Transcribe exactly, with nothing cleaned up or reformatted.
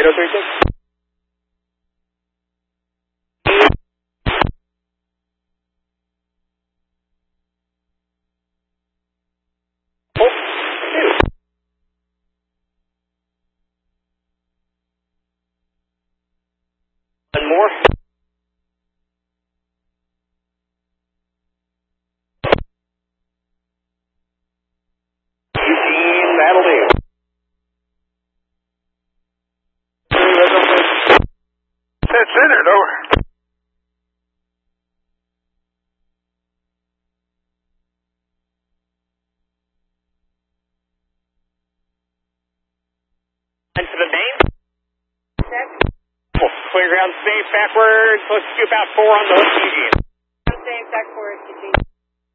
zero three six. One more. Eugene, that'll do. That's centered, over. And to the main. Clear ground safe backwards. Let's do about four on the hook, Eugene. Ground safe, back forward, Eugene.